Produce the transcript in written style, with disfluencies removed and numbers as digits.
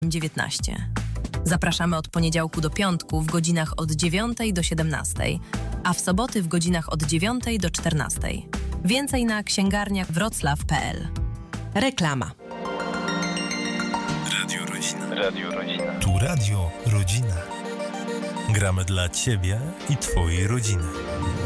19. Zapraszamy od poniedziałku do piątku w godzinach od 9 do 17, a w soboty w godzinach od 9 do 14. Więcej na księgarniachwroclaw.pl. Reklama. Radio Rodzina. Radio Rodzina. Tu Radio Rodzina. Gramy dla Ciebie i Twojej rodziny.